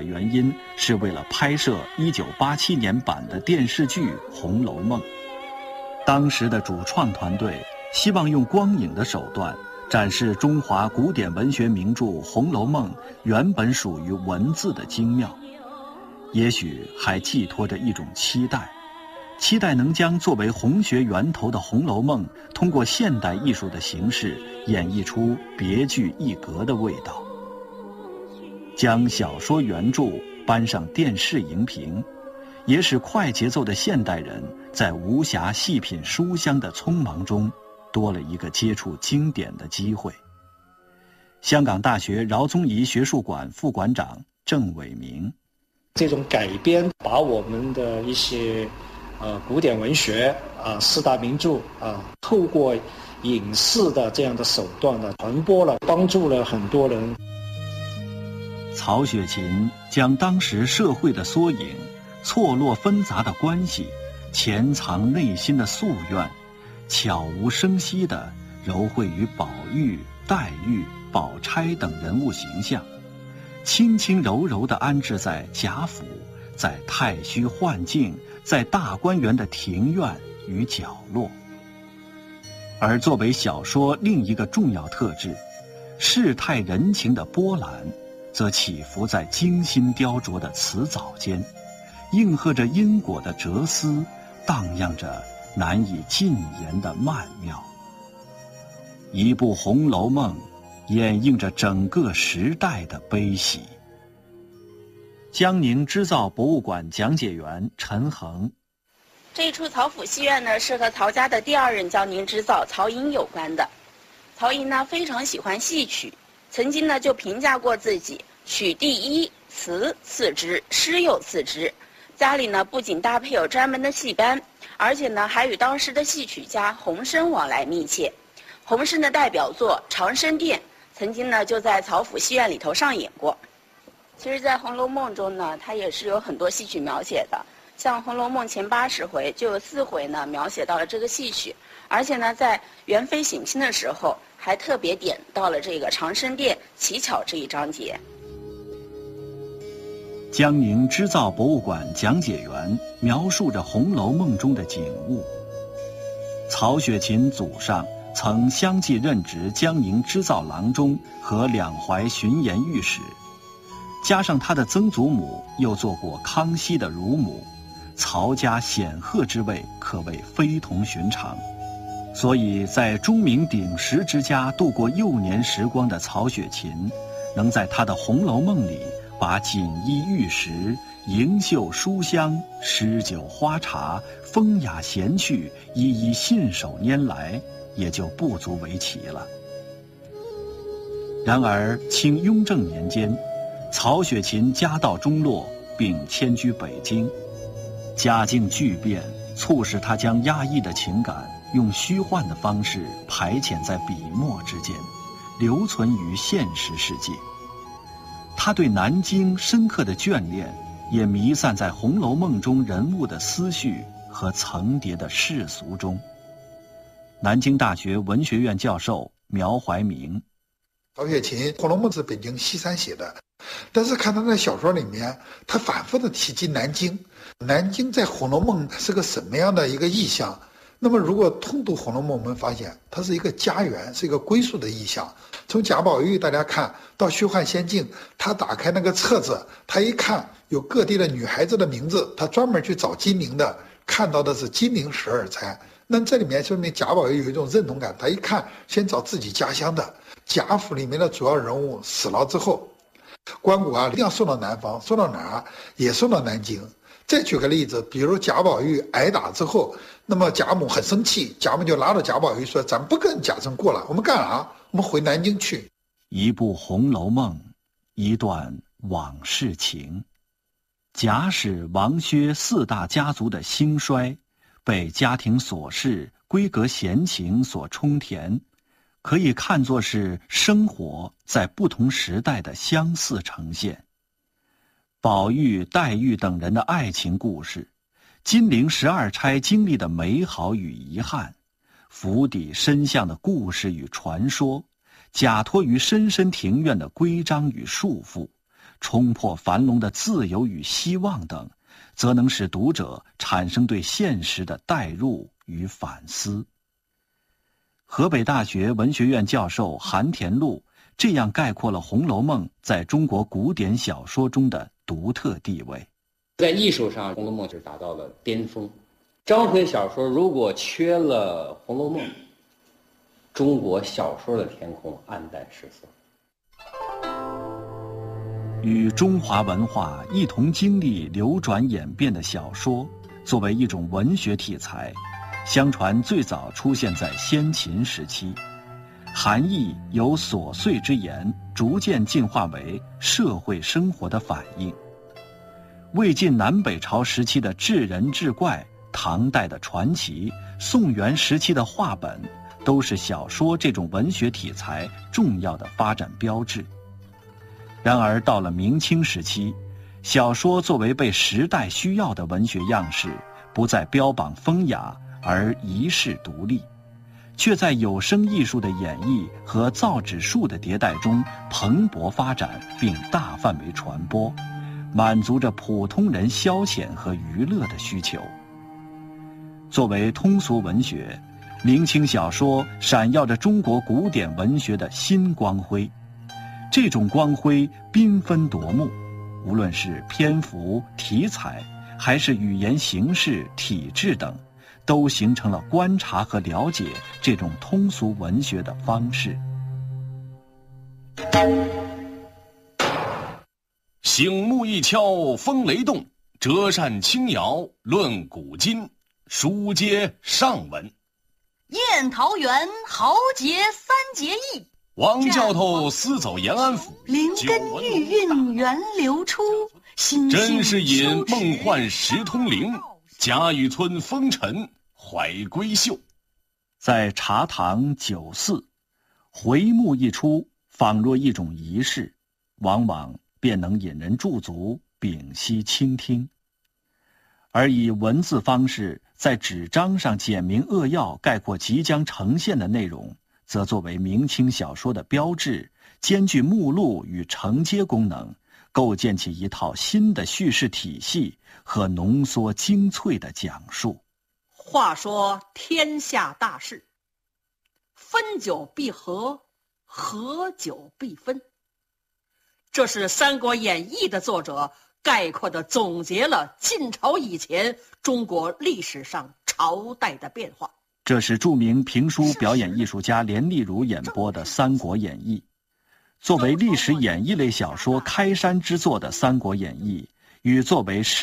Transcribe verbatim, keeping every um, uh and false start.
原因是为了拍摄一九八七年版的电视剧《红楼梦》。当时的主创团队希望用光影的手段展示中华古典文学名著《红楼梦》原本属于文字的精妙，也许还寄托着一种期待，期待能将作为红学源头的《红楼梦》通过现代艺术的形式演绎出别具一格的味道。将小说原著搬上电视荧屏，也使快节奏的现代人在无暇细品书香的匆忙中多了一个接触经典的机会。香港大学饶宗颐学术馆副馆长郑伟明： 这种改编把我们的一些呃古典文学啊、四大名著啊，透过影视的这样的手段呢传播了，帮助了很多人。 曹雪芹将当时社会的缩影、错落纷杂的关系、潜藏内心的夙愿，悄无声息地糅绘于宝玉、黛玉、宝钗等人物形象，轻轻柔柔地安置在贾府，在太虚幻境，在大观园的庭院与角落。而作为小说另一个重要特质，世态人情的波澜则起伏在精心雕琢的词藻间，应和着因果的哲思，荡漾着难以尽言的曼妙。一部《红楼梦》掩映着整个时代的悲喜。江宁织造博物馆讲解员陈恒： 这一出曹府戏院呢，是和曹家的第二任江宁织造曹寅有关的。曹寅呢非常喜欢戏曲，曾经呢就评价过自己曲第一，词次之，诗又次之。家里呢不仅搭配有专门的戏班，而且呢还与当时的戏曲家洪升往来密切。洪升的代表作《长生殿》曾经呢就在曹府戏院里头上演过。其实在《红楼梦》中呢，它也是有很多戏曲描写的，像《红楼梦》前八十回就有四回呢描写到了这个戏曲，而且呢在元妃省亲的时候还特别点到了这个长生殿乞巧这一章节。 江宁织造博物馆讲解员描述着《红楼梦》中的景物。曹雪芹祖上曾相继任职江宁织造郎中和两淮巡盐御史，加上他的曾祖母又做过康熙的乳母，曹家显赫之位可谓非同寻常。所以在钟鸣鼎食之家度过幼年时光的曹雪芹，能在他的《红楼梦》里把锦衣玉食、盈袖书香、诗酒花茶、风雅闲趣一一信手拈来，也就不足为奇了。然而清雍正年间，曹雪芹家道中落，并迁居北京，家境巨变，促使他将压抑的情感用虚幻的方式排遣在笔墨之间，留存于现实世界。他对南京深刻的眷恋，也弥散在《红楼梦》中人物的思绪和层叠的世俗中。南京大学文学院教授苗怀明： 曹雪芹《红楼梦》是北京西山写的，但是看他的小说里面，他反复的提及南京。南京在《红楼梦》是个什么样的一个意象？那么如果通读《红楼梦》，我们发现它是一个家园，是一个归宿的意象。从贾宝玉大家看到虚幻仙境，他打开那个册子，他一看有各地的女孩子的名字，他专门去找金陵的，看到的是金陵十二钗。那这里面说明贾宝玉有一种认同感，他一看先找自己家乡的。贾府里面的主要人物死了之后，棺椁啊一定要送到南方，送到哪儿？也送到南京。再举个例子，比如贾宝玉挨打之后，那么贾母很生气，贾母就拉着贾宝玉说：“咱不跟贾政过了，我们干啥？我们回南京去。” 一部《红楼梦》，一段往事情。贾史王薛四大家族的兴衰，被家庭琐事、闺阁闲情所充填，可以看作是生活在不同时代的相似呈现。宝玉、黛玉等人的爱情故事，金陵十二钗经历的美好与遗憾，府邸深巷的故事与传说，假托于深深庭院的规章与束缚， 冲破樊笼的自由与希望等，则能使读者产生对现实的代入与反思。河北大学文学院教授韩田禄这样概括了《红楼梦》在中国古典小说中的独特地位。 在艺术上，《红楼梦》就达到了巅峰。章回小说如果缺了《红楼梦》，中国小说的天空黯淡失色。 与中华文化一同经历流转演变的小说，作为一种文学题材，相传最早出现在先秦时期，含义由琐碎之言逐渐进化为社会生活的反应。魏晋南北朝时期的志人志怪，唐代的传奇，宋元时期的话本，都是小说这种文学题材重要的发展标志。然而到了明清时期，小说作为被时代需要的文学样式，不再标榜风雅而遗世独立，却在有声艺术的演绎和造纸术的迭代中蓬勃发展并大范围传播，满足着普通人消遣和娱乐的需求。作为通俗文学，明清小说闪耀着中国古典文学的新光辉。这种光辉缤纷夺目，无论是篇幅、题材，还是语言形式、体制等，都形成了观察和了解这种通俗文学的方式。 醒目一敲风雷动，折扇轻摇论古今。书接上文。 宴桃园豪杰三结义， 王教头私走延安府， 灵根玉韵源流出， 真是引梦幻石通灵，贾雨村风尘怀闺秀。 在茶堂酒肆，回目一出，仿若一种仪式，往往便能引人驻足，屏息倾听。而以文字方式在纸张上简明扼要概括即将呈现的内容，则作为明清小说的标志，兼具目录与承接功能，构建起一套新的叙事体系和浓缩精粹的讲述。 话说天下大事，分久必合，合久必分，这是《三国演义》的作者概括地总结了晋朝以前中国历史上朝代的变化。 这是著名评书表演艺术家连丽如演播的《三国演义》。作为历史演义类小说开山之作的《三国演义》，与作为